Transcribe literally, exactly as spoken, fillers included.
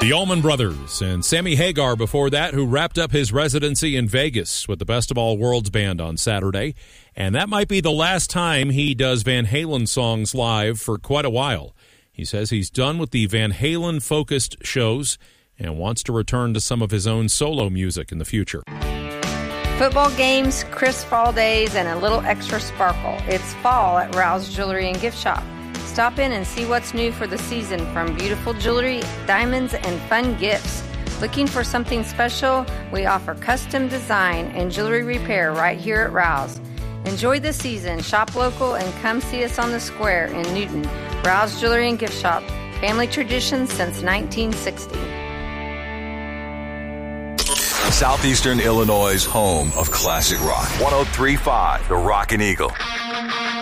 The Allman Brothers and Sammy Hagar before that, who wrapped up his residency in Vegas with the Best of All Worlds Band on Saturday. And that might be the last time he does Van Halen songs live for quite a while. He says he's done with the Van Halen-focused shows and wants to return to some of his own solo music in the future. Football games, crisp fall days, and a little extra sparkle. It's fall at Rouse Jewelry and Gift Shop. Stop in and see what's new for the season, from beautiful jewelry, diamonds, and fun gifts. Looking for something special? We offer custom design and jewelry repair right here at Rouse. Enjoy the season, shop local, and come see us on the square in Newton. Rouse Jewelry and Gift Shop. Family tradition since nineteen sixty. Southeastern Illinois' home of classic rock. one oh three point five, The Rockin' Eagle.